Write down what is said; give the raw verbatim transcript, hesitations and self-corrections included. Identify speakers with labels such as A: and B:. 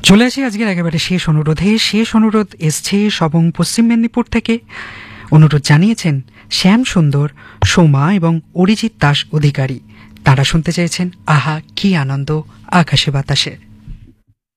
A: চলে আসি আজকের একেবারে শেষ অনুরোধে। শেষ অনুরোধ এসছে সবং পশ্চিম মেদিনীপুর থেকে। অনুরোধ জানিয়েছেন শ্যাম সুন্দর, সোমা এবং অরিজিৎ দাস অধিকারী। তারা শুনতে চেয়েছেন আহা কি আনন্দ আকাশে বাতাসে।